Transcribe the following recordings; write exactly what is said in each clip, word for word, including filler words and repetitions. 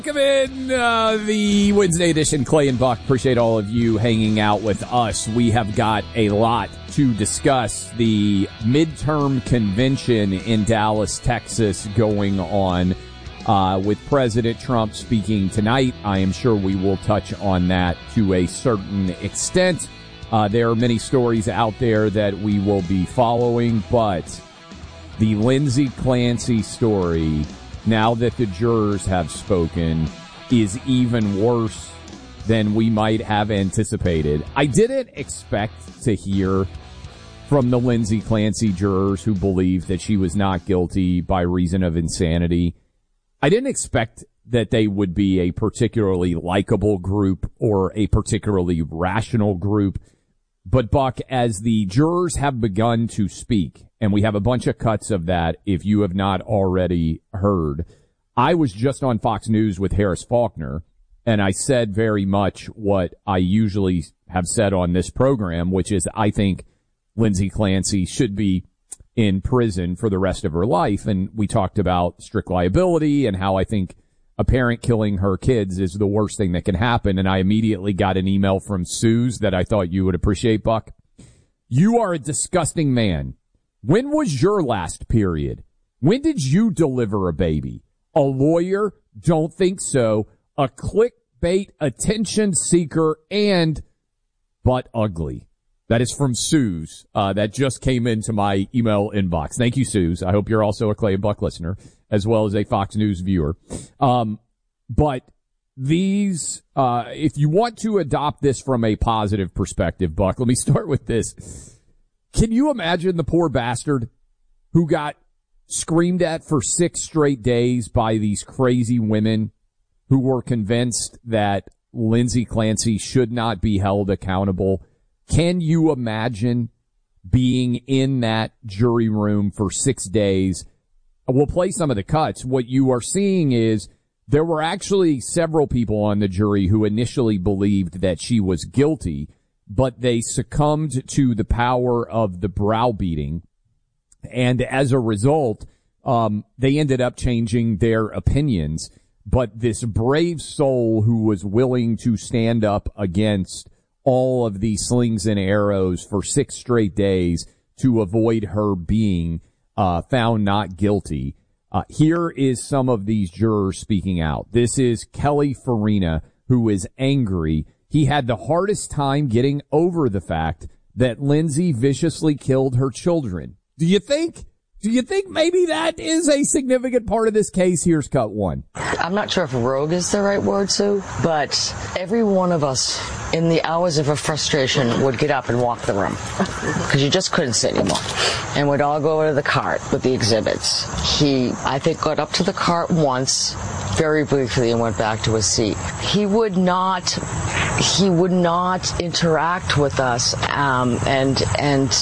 Welcome in uh, the Wednesday edition, Clay and Buck. Appreciate all of you hanging out with us. We have got a lot to discuss. The midterm convention in Dallas, Texas going on uh, with President Trump speaking tonight. I am sure we will touch on that to a certain extent. Uh, there are many stories out there that we will be following, but the Lindsay Clancy story, now that the jurors have spoken, is even worse than we might have anticipated. I didn't expect to hear from the Lindsay Clancy jurors who believed that she was not guilty by reason of insanity. I didn't expect that they would be a particularly likable group or a particularly rational group. But, Buck, as the jurors have begun to speak, and we have a bunch of cuts of that if you have not already heard, I was just on Fox News with Harris Faulkner, and I said very much what I usually have said on this program, which is I think Lindsay Clancy should be in prison for the rest of her life. And we talked about strict liability and how I think a parent killing her kids is the worst thing that can happen. And I immediately got an email from Suze that I thought you would appreciate, Buck. You are a disgusting man. When was your last period? When did you deliver a baby? A lawyer? Don't think so. A clickbait attention seeker and but ugly. That is from Suze. Uh, that just came into my email inbox. Thank you, Suze. I hope you're also a Clay and Buck listener, as well as a Fox News viewer. Um, but these, uh, if you want to adopt this from a positive perspective, Buck, let me start with this. Can you imagine the poor bastard who got screamed at for six straight days by these crazy women who were convinced that Lindsay Clancy should not be held accountable? Can you imagine being in that jury room for six days? We'll play some of the cuts. What you are seeing is there were actually several people on the jury who initially believed that she was guilty, but they succumbed to the power of the browbeating. And as a result, um, they ended up changing their opinions. But this brave soul who was willing to stand up against all of these slings and arrows for six straight days to avoid her being uh, found not guilty. Uh, here is some of these jurors speaking out. This is Kelly Farina, who is angry. He had the hardest time getting over the fact that Lindsay viciously killed her children. Do you think? Do you think maybe that is a significant part of this case? Here's cut one. I'm not sure if rogue is the right word, Sue, but every one of us in the hours of her frustration would get up and walk the room because you just couldn't sit anymore, and would all go to the cart with the exhibits. He, I think, got up to the cart once, very briefly, and went back to his seat. He would not, he would not interact with us, um, and and.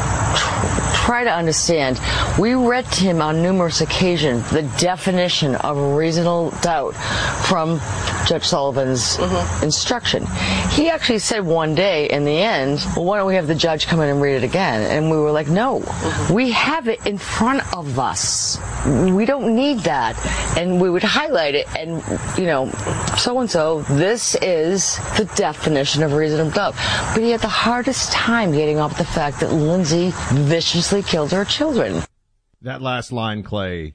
Try to understand. We read to him on numerous occasions the definition of reasonable doubt from Judge Sullivan's mm-hmm. instruction. He actually said one day in the end, well, why don't we have the judge come in and read it again? And we were like, no, mm-hmm. we have it in front of us. We don't need that. And we would highlight it and, you know, so-and-so, this is the definition of reasonable doubt. But he had the hardest time getting off the fact that Lindsay viciously killed her children. That last line, Clay,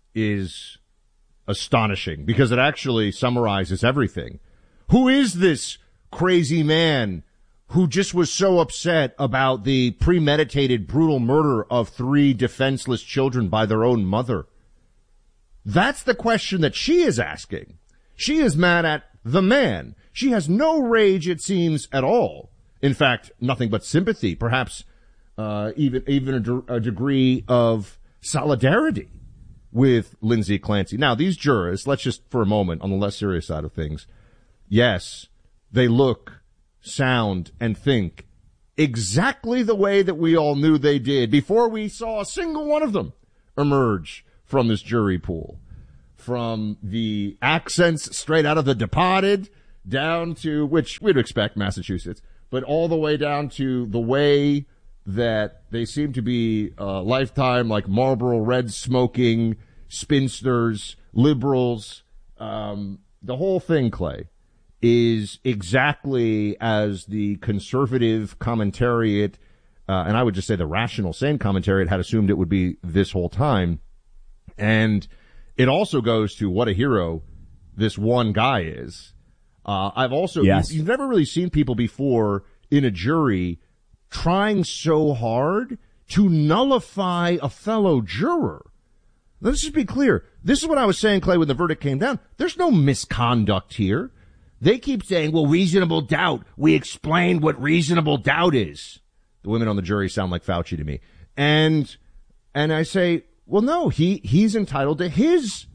is astonishing because it actually summarizes everything. Who is this crazy man who just was so upset about the premeditated, brutal murder of three defenseless children by their own mother? That's the question that she is asking. She is mad at the man. She has no rage, it seems, at all. In fact, nothing but sympathy, perhaps uh, even even a, de- a degree of solidarity with Lindsay Clancy. Now, these jurors, let's just for a moment on the less serious side of things, yes, they look, sound, and think exactly the way that we all knew they did before we saw a single one of them emerge from this jury pool. From the accents straight out of The Departed down to, which we'd expect, Massachusetts, but all the way down to the way that they seem to be uh, lifetime, like Marlboro Red smoking spinsters, liberals, um, the whole thing, Clay, is exactly as the conservative commentariat, uh, and I would just say the rational, sane commentariat had assumed it would be this whole time. And it also goes to what a hero this one guy is. Uh, I've also, yes. you, you've never really seen people before in a jury trying so hard to nullify a fellow juror. Let's just be clear. This is what I was saying, Clay, when the verdict came down. There's no misconduct here. They keep saying, well, reasonable doubt. We explained what reasonable doubt is. The women on the jury sound like Fauci to me. And, and I say, well, no, he, he's entitled to his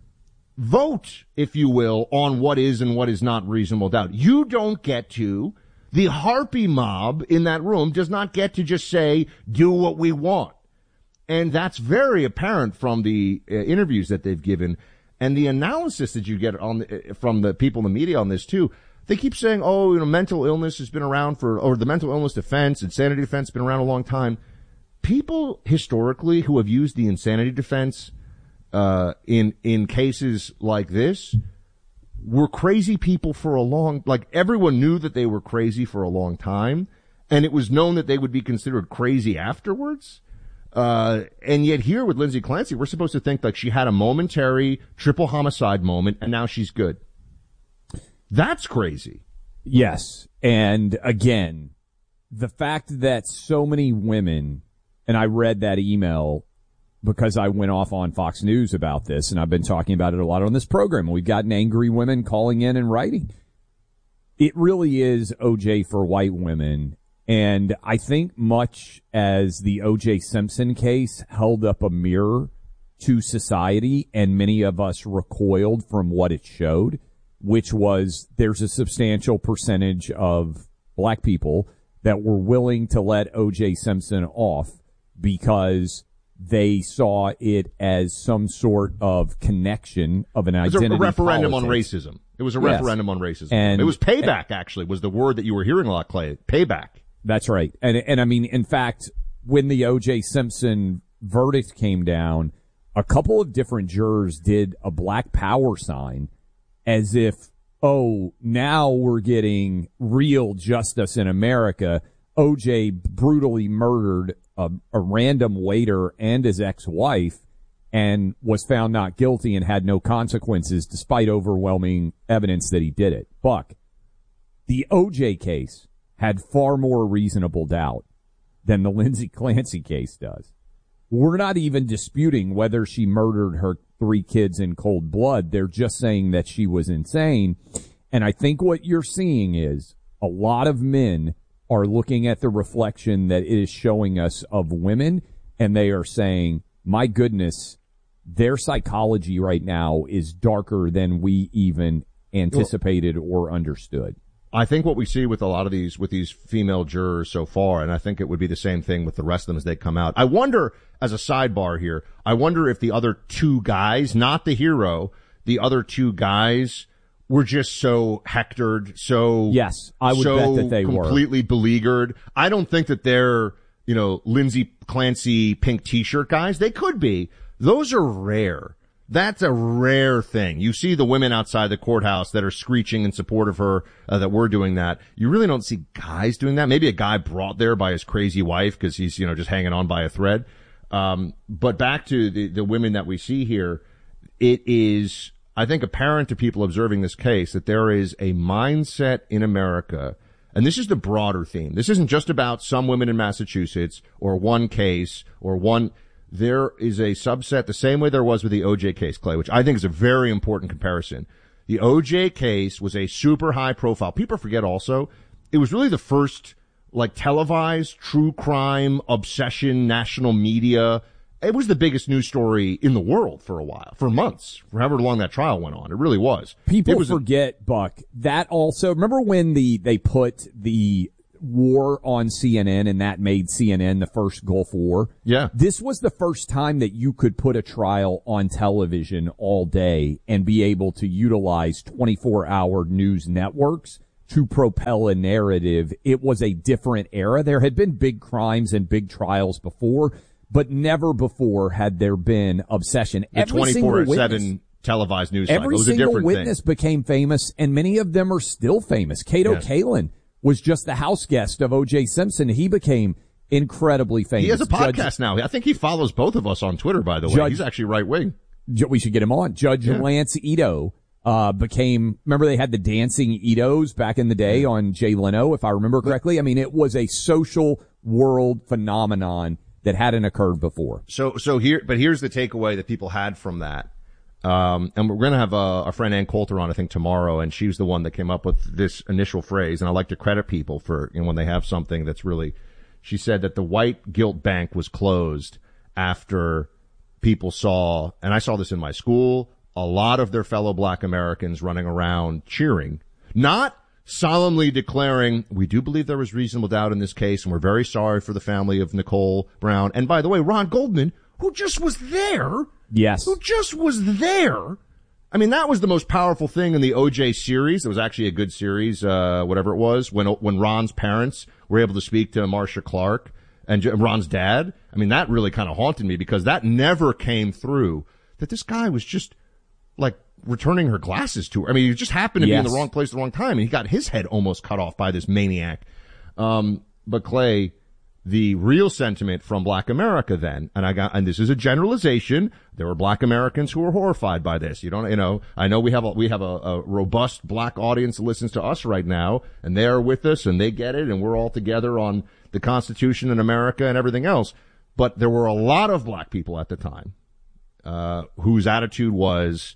vote, if you will, on what is and what is not reasonable doubt. You don't get to, the harpy mob in that room does not get to just say, do what we want. And that's very apparent from the uh, interviews that they've given and the analysis that you get on the, from the people in the media on this too. They keep saying, oh, you know, mental illness has been around for, or the mental illness defense, insanity defense has been around a long time. People historically who have used the insanity defense Uh, in, in cases like this, were crazy people for a long, like everyone knew that they were crazy for a long time, and it was known that they would be considered crazy afterwards. Uh, and yet here with Lindsay Clancy, we're supposed to think like she had a momentary triple homicide moment and now she's good. That's crazy. Yes. And again, the fact that so many women, and I read that email because I went off on Fox News about this, and I've been talking about it a lot on this program. We've gotten angry women calling in and writing. It really is O J for white women, and I think much as the O J Simpson case held up a mirror to society, and many of us recoiled from what it showed, which was there's a substantial percentage of black people that were willing to let O J Simpson off because they saw it as some sort of connection of an identity. It was a referendum politics. on racism. It was a Yes. referendum on racism. And it was payback, actually, was the word that you were hearing a lot, Clay. Payback. That's right. And, and I mean, in fact, when the O J Simpson verdict came down, a couple of different jurors did a Black Power sign as if, oh, now we're getting real justice in America. O J brutally murdered a, a random waiter and his ex-wife and was found not guilty and had no consequences despite overwhelming evidence that he did it. Buck, the O J case had far more reasonable doubt than the Lindsay Clancy case does. We're not even disputing whether she murdered her three kids in cold blood. They're just saying that she was insane. And I think what you're seeing is a lot of men are looking at the reflection that it is showing us of women, and they are saying, my goodness, their psychology right now is darker than we even anticipated well, or understood. I think what we see with a lot of these, with these female jurors so far, and I think it would be the same thing with the rest of them as they come out. I wonder, as a sidebar here, I wonder if the other two guys, not the hero, the other two guys were just so hectored, so yes, I would so bet that they completely were. beleaguered. I don't think that they're, you know, Lindsay Clancy pink t-shirt guys. They could be. Those are rare. That's a rare thing. You see the women outside the courthouse that are screeching in support of her, uh, that we're doing that. You really don't see guys doing that. Maybe a guy brought there by his crazy wife because he's, you know, just hanging on by a thread. Um, but back to the, the women that we see here, it is, I think, apparent to people observing this case that there is a mindset in America, and this is the broader theme. This isn't just about some women in Massachusetts or one case or one. There is a subset, the same way there was with the O J case, Clay, which I think is a very important comparison. The O J case was a super high profile. People forget also, it was really the first, like, televised true crime obsession, national media. It was the biggest news story in the world for a while, for months, for however long that trial went on. It really was. People it was forget, a- Buck, that also, remember when the, they put the war on C N N and that made C N N the first Gulf War? Yeah. This was the first time that you could put a trial on television all day and be able to utilize twenty-four hour news networks to propel a narrative. It was a different era. There had been big crimes and big trials before, but never before had there been obsession. The Every single twenty-four seven televised news Every cycle. It was a single different witness thing. became famous, and many of them are still famous. Cato Yes. Kalin was just the house guest of O J Simpson. He became incredibly famous. He has a podcast Judge, now. I think he follows both of us on Twitter, by the way. Judge, He's actually right wing. We should get him on. Judge yeah. Lance Ito uh became, remember they had the dancing Itos back in the day on Jay Leno, if I remember correctly. I mean, it was a social world phenomenon that hadn't occurred before. So, so here, but here's the takeaway that people had from that. Um, and we're going to have a, a friend Ann Coulter on, I think, tomorrow, and she was the one that came up with this initial phrase. And I like to credit people for, you know, when they have something that's really, she said that the white guilt bank was closed after people saw, and I saw this in my school, a lot of their fellow black Americans running around cheering, not solemnly declaring, we do believe there was reasonable doubt in this case, and we're very sorry for the family of Nicole Brown. And by the way, Ron Goldman, who just was there. Yes. Who just was there. I mean, that was the most powerful thing in the O J series. It was actually a good series, uh, whatever it was, when, when Ron's parents were able to speak to Marcia Clark and Ron's dad. I mean, that really kind of haunted me because that never came through, that this guy was just like returning her glasses to her. I mean, he just happened to yes. be in the wrong place at the wrong time, and he got his head almost cut off by this maniac. Um, but Clay, the real sentiment from black America then, and I got, and this is a generalization, there were black Americans who were horrified by this. You don't, you know, I know we have a, we have a, a robust black audience that listens to us right now, and they are with us, and they get it, and we're all together on the Constitution in America and everything else. But there were a lot of black people at the time, uh, whose attitude was,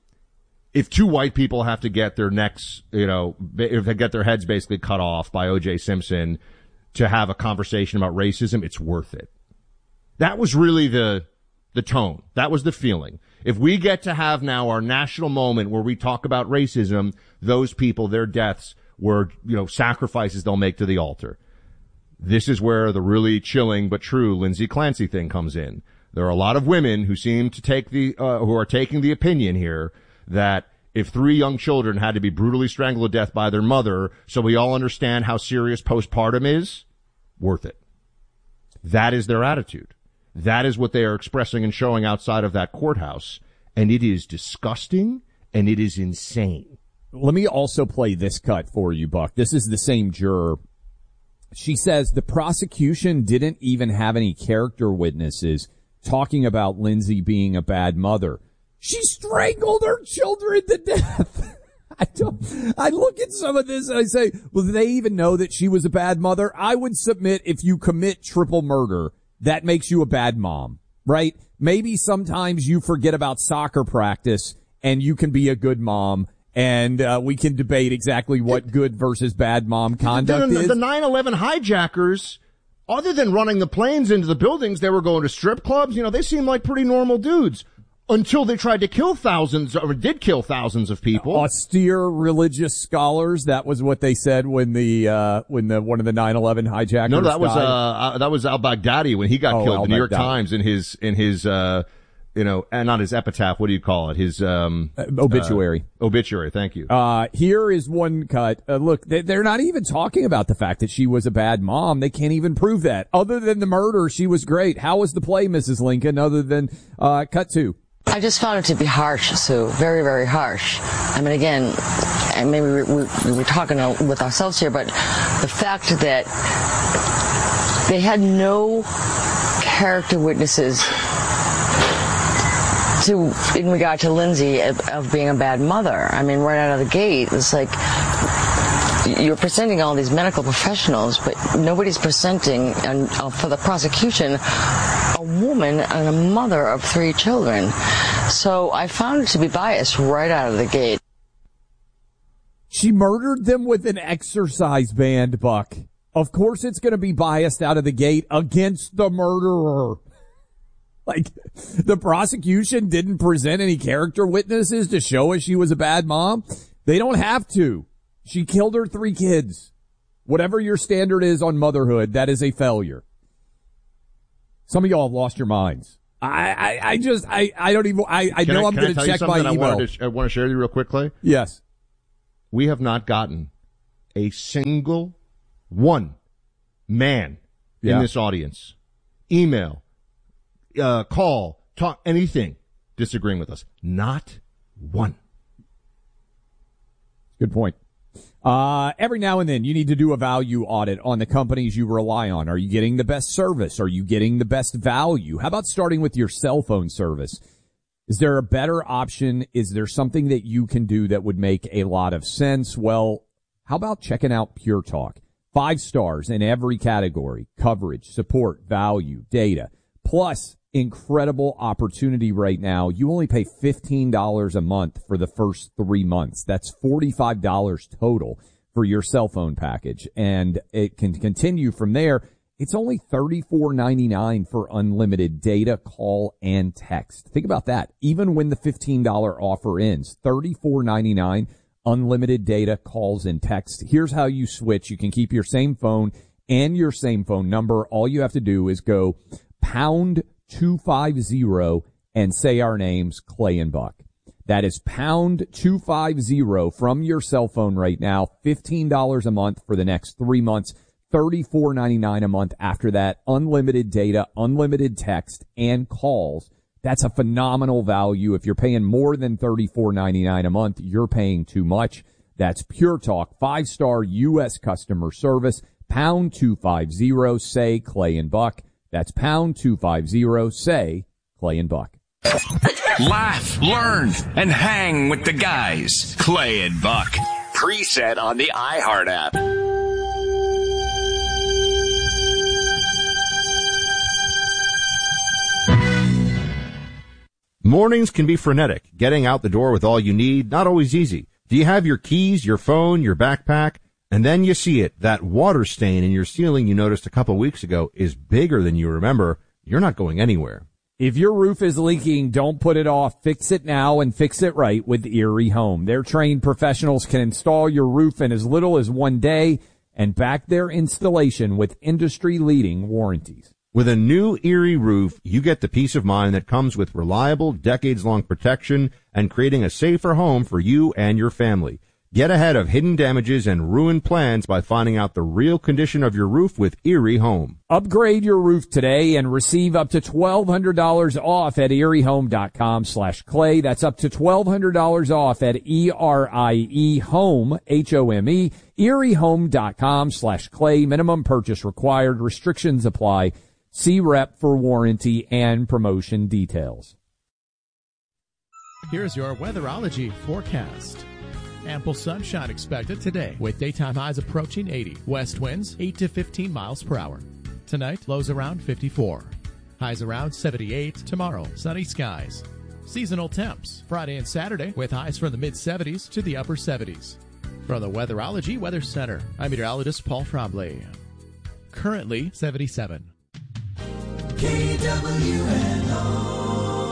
if two white people have to get their necks, you know, if they get their heads basically cut off by O J Simpson to have a conversation about racism, it's worth it. That was really the, the tone. That was the feeling. If we get to have now our national moment where we talk about racism, those people, their deaths were, you know, sacrifices they'll make to the altar. This is where the really chilling but true Lindsay Clancy thing comes in. There are a lot of women who seem to take the, uh, who are taking the opinion here that if three young children had to be brutally strangled to death by their mother, so we all understand how serious postpartum is, worth it. That is their attitude. That is what they are expressing and showing outside of that courthouse. And it is disgusting and it is insane. Let me also play this cut for you, Buck. This is the same juror. She says the prosecution didn't even have any character witnesses talking about Lindsay being a bad mother. She strangled her children to death. I don't, I look at some of this and I say, well, do they even know that she was a bad mother? I would submit if you commit triple murder, that makes you a bad mom, right? Maybe sometimes you forget about soccer practice and you can be a good mom, and uh, we can debate exactly what good versus bad mom conduct the, the, is. The nine eleven hijackers, other than running the planes into the buildings, they were going to strip clubs. You know, they seem like pretty normal dudes. Until they tried to kill thousands, or did kill thousands of people. Austere religious scholars. That was what they said when the uh when the one of the nine eleven hijackers. No, that was died. uh that was al-Baghdadi when he got oh, killed. Al The New York Baghdadi. Times in his in his uh you know, and not his epitaph. What do you call it? His um uh, obituary. Uh, obituary. Thank you. Uh here is one cut. Uh, look, they, they're not even talking about the fact that she was a bad mom. They can't even prove that. Other than the murder, she was great. How was the play, Missus Lincoln? Other than uh cut two. I just found it to be harsh, Sue. Very, very harsh. I mean, again, and maybe we, we, we were talking with ourselves here, but the fact that they had no character witnesses to, in regard to Lindsay, of, of being a bad mother. I mean, right out of the gate, it's like you're presenting all these medical professionals, but nobody's presenting, and uh, for the prosecution, a woman and a mother of three children. So I found it to be biased right out of the gate. She murdered them with an exercise band, Buck. Of course it's going to be biased out of the gate against the murderer. Like, the prosecution didn't present any character witnesses to show us she was a bad mom. They don't have to. She killed her three kids. Whatever your standard is on motherhood, that is a failure. Some of y'all have lost your minds. I, I, I just, I, I don't even, I, I know I, I'm going to check my email. I, wanted to, I want to share with you real quick, Clay. Yes. We have not gotten a single one man yeah. in this audience, email, uh, call, talk, anything disagreeing with us. Not one. Good point. Uh, every now and then you need to do a value audit on the companies you rely on. Are you getting the best service? Are you getting the best value? How about starting with your cell phone service? Is there a better option? Is there something that you can do that would make a lot of sense? Well, how about checking out Pure Talk? Five stars in every category: coverage, support, value, data, plus incredible opportunity right now. You only pay fifteen dollars a month for the first three months. That's forty-five dollars total for your cell phone package. And it can continue from there. It's only thirty-four ninety-nine for unlimited data, call, and text. Think about that. Even when the fifteen dollars offer ends, thirty-four ninety-nine, unlimited data, calls, and text. Here's how you switch. You can keep your same phone and your same phone number. All you have to do is go pound two five zero and say our names, Clay and Buck. That is pound two five zero from your cell phone right now. fifteen dollars a month for the next three months. thirty-four ninety-nine a month after that. Unlimited data, unlimited text, and calls. That's a phenomenal value. If you're paying more than thirty-four ninety-nine a month, you're paying too much. That's Pure Talk, five-star U S customer service. Pound two five zero, say Clay and Buck. That's pound two five zero, say Clay and Buck. Laugh, learn, and hang with the guys. Clay and Buck. Preset on the iHeart app. Mornings can be frenetic. Getting out the door with all you need, not always easy. Do you have your keys, your phone, your backpack? And then you see it. That water stain in your ceiling you noticed a couple weeks ago is bigger than you remember. You're not going anywhere. If your roof is leaking, don't put it off. Fix it now and fix it right with Erie Home. Their trained professionals can install your roof in as little as one day and back their installation with industry-leading warranties. With a new Erie roof, you get the peace of mind that comes with reliable, decades-long protection and creating a safer home for you and your family. Get ahead of hidden damages and ruined plans by finding out the real condition of your roof with Erie Home. Upgrade your roof today and receive up to twelve hundred dollars off at eriehome.com slash clay. That's up to twelve hundred dollars off at E R I E home, H O M E, eriehome.com slash clay. Minimum purchase required. Restrictions apply. See rep for warranty and promotion details. Here's your weatherology forecast. Ample sunshine expected today with daytime highs approaching eighty. West winds eight to fifteen miles per hour. Tonight, lows around fifty-four. Highs around seventy-eight. Tomorrow, sunny skies. Seasonal temps Friday and Saturday with highs from the mid-seventies to the upper seventies. From the Weatherology Weather Center, I'm meteorologist Paul Trombley. Currently seventy-seven. K W N O.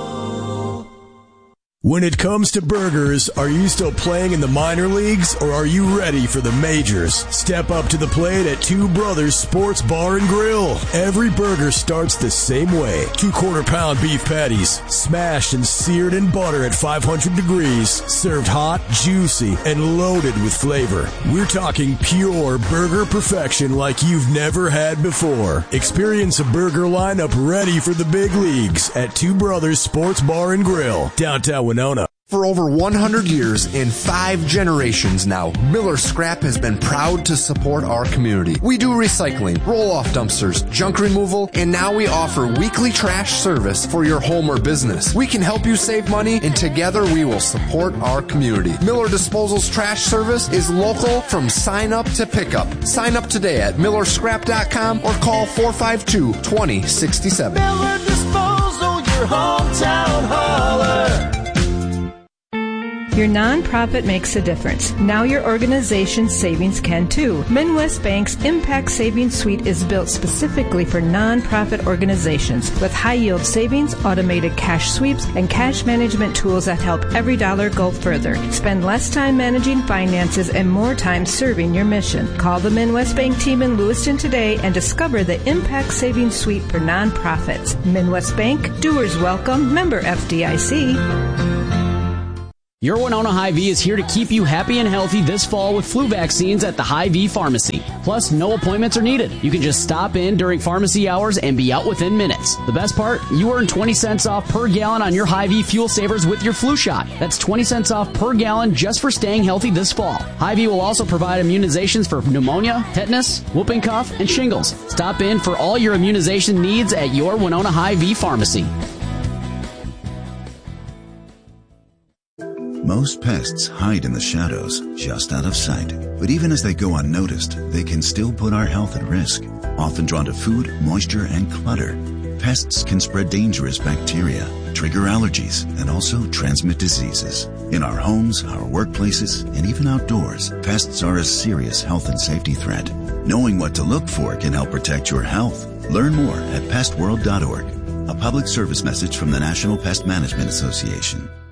When it comes to burgers, are you still playing in the minor leagues or are you ready for the majors? Step up to the plate at Two Brothers Sports Bar and Grill. Every burger starts the same way. Two quarter pound beef patties, smashed and seared in butter at five hundred degrees, served hot, juicy, and loaded with flavor. We're talking pure burger perfection like you've never had before. Experience a burger lineup ready for the big leagues at Two Brothers Sports Bar and Grill, downtown Winona. For over one hundred years and five generations now, Miller Scrap has been proud to support our community. We do recycling, roll-off dumpsters, junk removal, and now we offer weekly trash service for your home or business. We can help you save money, and together we will support our community. Miller Disposal's trash service is local from sign up to pickup. Sign up today at miller scrap dot com or call four five two, two zero six seven. Miller Disposal, your hometown hauler. Your nonprofit makes a difference. Now your organization's savings can too. Midwest Bank's Impact Savings Suite is built specifically for nonprofit organizations with high-yield savings, automated cash sweeps, and cash management tools that help every dollar go further. Spend less time managing finances and more time serving your mission. Call the Midwest Bank team in Lewiston today and discover the Impact Savings Suite for nonprofits. Midwest Bank, doers welcome, member F D I C. Your Winona Hy-Vee is here to keep you happy and healthy this fall with flu vaccines at the Hy-Vee Pharmacy. Plus, no appointments are needed. You can just stop in during pharmacy hours and be out within minutes. The best part, you earn twenty cents off per gallon on your Hy-Vee Fuel Savers with your flu shot. That's twenty cents off per gallon just for staying healthy this fall. Hy-Vee will also provide immunizations for pneumonia, tetanus, whooping cough, and shingles. Stop in for all your immunization needs at your Winona Hy-Vee Pharmacy. Most pests hide in the shadows, just out of sight. But even as they go unnoticed, they can still put our health at risk. Often drawn to food, moisture, and clutter, pests can spread dangerous bacteria, trigger allergies, and also transmit diseases. In our homes, our workplaces, and even outdoors, pests are a serious health and safety threat. Knowing what to look for can help protect your health. Learn more at pest world dot org. A public service message from the National Pest Management Association.